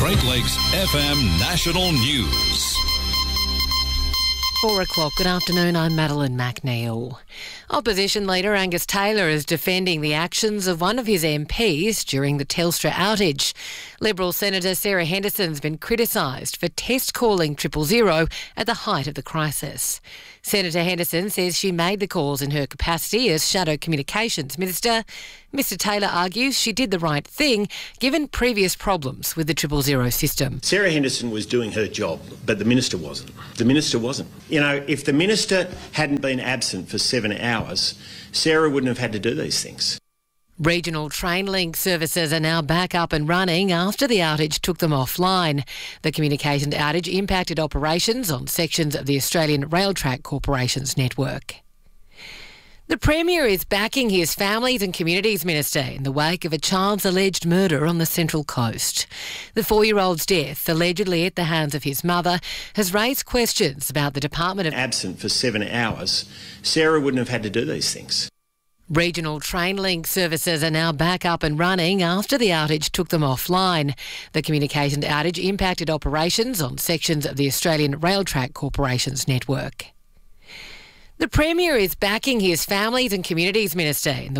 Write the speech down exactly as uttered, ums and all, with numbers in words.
Great Lakes F M National News. Four o'clock. Good afternoon. I'm Madeline McNeil. Opposition leader Angus Taylor is defending the actions of one of his M Ps during the Telstra outage. Liberal Senator Sarah Henderson's been criticised for test calling triple zero at the height of the crisis. Senator Henderson says she made the calls in her capacity as Shadow Communications Minister. Mister Taylor argues she did the right thing given previous problems with the triple zero system. Sarah Henderson was doing her job, but the Minister wasn't. The Minister wasn't. You know, if the Minister hadn't been absent for seven hours, Sarah wouldn't have had to do these things. Regional Trainlink services are now back up and running after the outage took them offline. The communications outage impacted operations on sections of the Australian Railtrack Corporation's network. The Premier is backing his Families and Communities Minister in the wake of a child's alleged murder on the Central Coast. The four-year-old's death, allegedly at the hands of his mother, has raised questions about the Department of... Absent for seven hours, Sarah wouldn't have had to do these things. Regional Trainlink services are now back up and running after the outage took them offline. The communications outage impacted operations on sections of the Australian Railtrack Corporation's network. The Premier is backing his Families and Communities Minister in the